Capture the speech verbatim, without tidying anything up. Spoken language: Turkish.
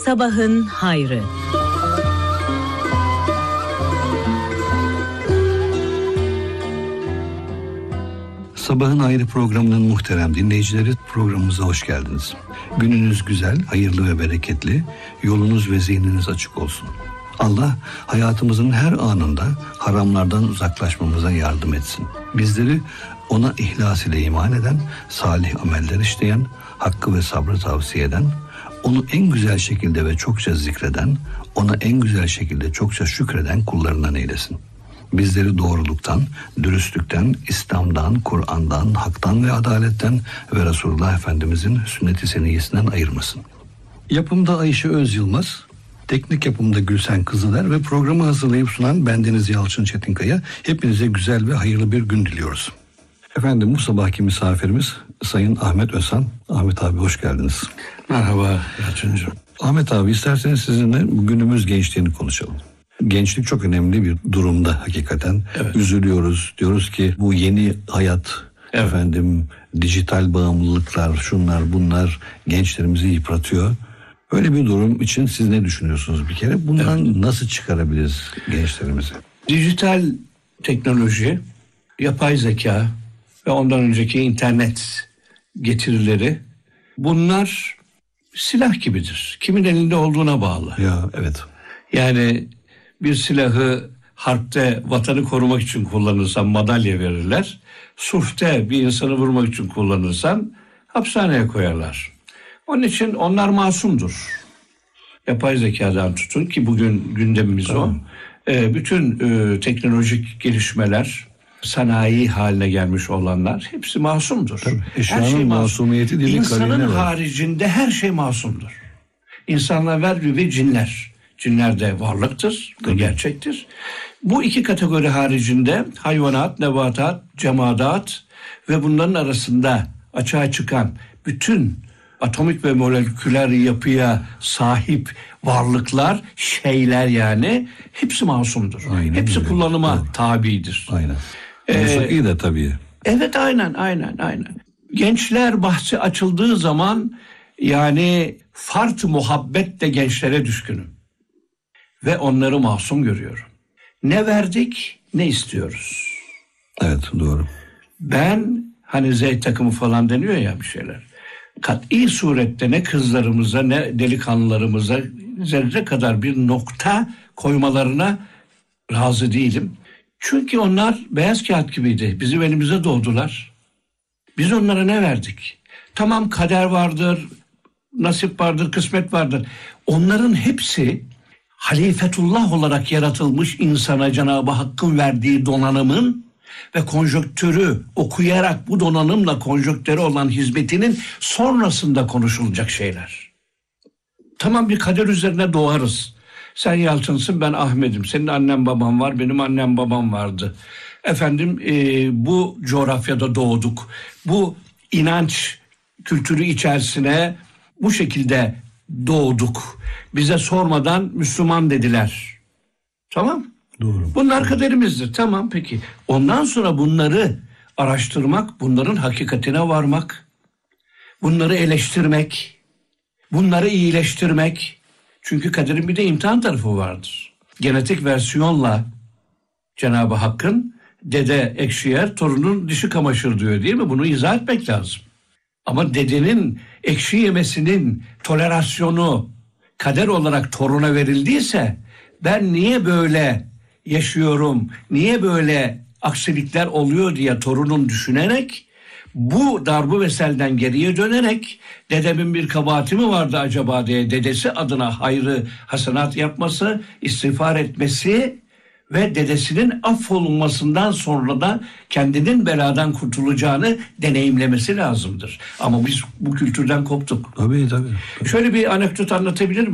Sabahın hayrı. Sabahın Hayrı programının muhterem dinleyicileri, programımıza hoş geldiniz. Gününüz güzel, hayırlı ve bereketli, yolunuz ve zihniniz açık olsun. Allah hayatımızın her anında haramlardan uzaklaşmamıza yardım etsin. Bizleri ona ihlas ile iman eden, salih ameller işleyen, hakkı ve sabrı tavsiye eden, onu en güzel şekilde ve çokça zikreden, ona en güzel şekilde çokça şükreden kullarından eylesin. Bizleri doğruluktan, dürüstlükten, İslam'dan, Kur'an'dan, haktan ve adaletten ve Resulullah Efendimizin sünnet-i seniyyesinden ayırmasın. Yapımda Ayşe Öz Yılmaz, teknik yapımda Gülsen Kızıler ve programı hazırlayıp sunan bendeniz Yalçın Çetinkaya. Hepinize güzel ve hayırlı bir gün diliyoruz. Efendim, bu sabahki misafirimiz Sayın Ahmet Özhan. Ahmet abi hoş geldiniz. Merhaba Yalçıncığım. Ahmet abi, isterseniz sizinle günümüz gençliğini konuşalım. Gençlik çok önemli bir durumda hakikaten. Evet. Üzülüyoruz. Diyoruz ki bu yeni hayat, evet, efendim dijital bağımlılıklar, şunlar bunlar gençlerimizi yıpratıyor. Öyle bir durum için siz ne düşünüyorsunuz bir kere? Bundan evet, nasıl çıkarabiliriz gençlerimizi? Dijital teknoloji, yapay zeka ve ondan önceki internet getirileri, bunlar silah gibidir. Kimin elinde olduğuna bağlı. Ya evet. Yani bir silahı harpte vatanı korumak için kullanırsan madalya verirler. Sulhte bir insanı vurmak için kullanırsan hapishaneye koyarlar. Onun için onlar masumdur. Yapay zekadan tutun ki bugün gündemimiz tamam, o. E, bütün e, teknolojik gelişmeler, sanayi haline gelmiş olanlar hepsi masumdur. Tabii, her şey masumiyeti masum. İnsanın haricinde her şey masumdur. İnsanlar ve cinler. Cinler de varlıktır, de gerçektir. Bu iki kategori haricinde hayvanat, nebatat, cemadat ve bunların arasında açığa çıkan bütün atomik ve moleküler yapıya sahip varlıklar, şeyler yani hepsi masumdur. Aynen, hepsi öyle, kullanıma doğru, tabidir. Aynen. Musiki ee, de tabii. Evet, aynen, aynen, aynen. Gençler bahsi açıldığı zaman yani fart muhabbet de gençlere düşkünüm. Ve onları masum görüyorum. Ne verdik, ne istiyoruz. Evet, doğru. Ben hani Z takımı falan deniyor ya bir şeyler. Kat'i surette ne kızlarımıza ne delikanlılarımıza zerre kadar bir nokta koymalarına razı değilim. Çünkü onlar beyaz kağıt gibiydi. Bizim elimize doğdular. Biz onlara ne verdik? Tamam, kader vardır, nasip vardır, kısmet vardır. Onların hepsi halifetullah olarak yaratılmış insana Cenab-ı Hakk'ın verdiği donanımın ve konjonktürü okuyarak bu donanımla konjonktüre olan hizmetinin sonrasında konuşulacak şeyler. Tamam, bir kader üzerine doğarız. Sen Yalçın'sın, ben Ahmet'im. Senin annen baban var, benim annem babam vardı. Efendim e, bu coğrafyada doğduk. Bu inanç kültürü içerisine bu şekilde doğduk. Bize sormadan Müslüman dediler. Tamam. Doğru. Bunlar kaderimizdir. Tamam, peki. Ondan sonra bunları araştırmak, bunların hakikatine varmak, bunları eleştirmek, bunları iyileştirmek. Çünkü kaderin bir de imtihan tarafı vardır. Genetik versiyonla Cenab-ı Hakk'ın dede ekşi yer, torunun dişi kamaşır diyor, değil mi? Bunu izah etmek lazım. Ama dedenin ekşi yemesinin tolerasyonu kader olarak toruna verildiyse ben niye böyle yaşıyorum, niye böyle aksilikler oluyor diye torunun düşünerek, bu darbu veselden geriye dönerek dedemin bir kabahati mi vardı acaba diye dedesi adına hayrı hasenat yapması, istiğfar etmesi ve dedesinin affolunmasından sonra da kendinin beladan kurtulacağını deneyimlemesi lazımdır. Ama biz bu kültürden koptuk. Tabii tabii. tabii. Şöyle bir anekdot anlatabilir miyim?